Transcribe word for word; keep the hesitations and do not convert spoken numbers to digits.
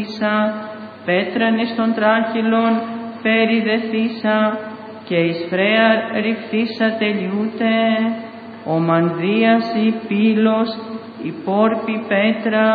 πέτραν εις των τράχυλων περιδεθήσα, και εις φρέα ρηφθήσα τελειούται, ο μανδύας η πύλος, η πόρπη πέτρα,